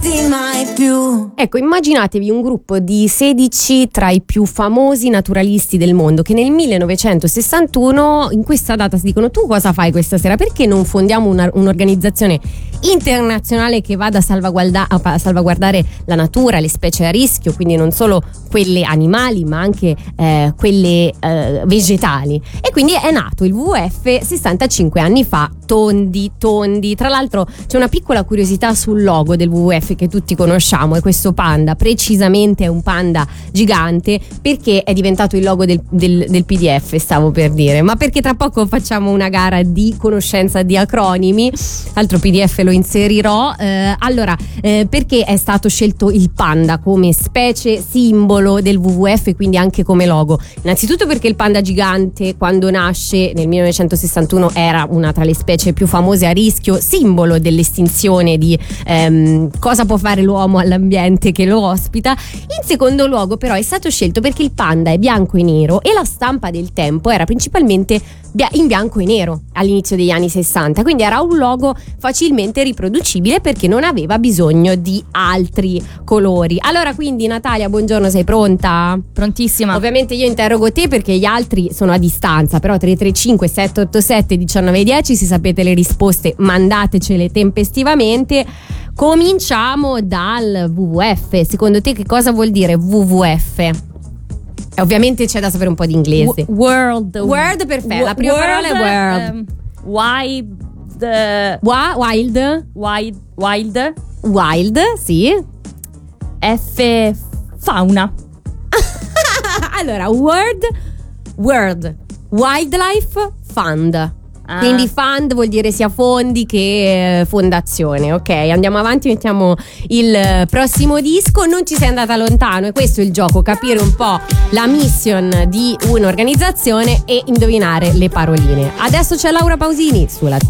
perderti mai più. Ecco, immaginatevi un gruppo di 16 tra i più famosi naturalisti del mondo che nel 1961 in questa data si dicono: tu cosa fai questa sera? Perché non fondiamo un'organizzazione internazionale che vada a salvaguardare la natura, le specie a rischio, quindi non solo quelle animali ma anche quelle vegetali. E quindi è nato il WWF 65 anni fa, tondi. Tra l'altro c'è una piccola curiosità sul logo del WWF che tutti conosciamo, è questo panda, precisamente è un panda gigante. Perché è diventato il logo del PDF, stavo per dire, ma perché tra poco facciamo una gara di conoscenza di acronimi, altro PDF lo inserirò. Perché è stato scelto il panda come specie simbolo del WWF, quindi anche come logo? Innanzitutto perché il panda gigante quando nasce nel 1961 era una tra le specie più famose a rischio, simbolo dell'estinzione di cosa può fare l'uomo all'ambiente che lo ospita. In secondo luogo però è stato scelto perché il panda è bianco e nero e la stampa del tempo era principalmente in bianco e nero all'inizio degli anni 60, quindi era un logo facilmente riproducibile perché non aveva bisogno di altri colori. Allora, quindi Natalia, buongiorno, sei pronta? Prontissima. Ovviamente io interrogo te perché gli altri sono a distanza, però 335 787 1910, se sapete le risposte mandatecele tempestivamente. Cominciamo dal WWF. Secondo te che cosa vuol dire WWF? Ovviamente c'è da sapere un po' di inglese. World, perfetto. La prima parola è world. Wild, sì. F fauna. Allora, World Wildlife Fund. Quindi fund vuol dire sia fondi che fondazione. Ok, andiamo avanti, mettiamo il prossimo disco. Non ci sei andata lontano, e questo è il gioco, capire un po' la mission di un'organizzazione e indovinare le paroline. Adesso c'è Laura Pausini sulla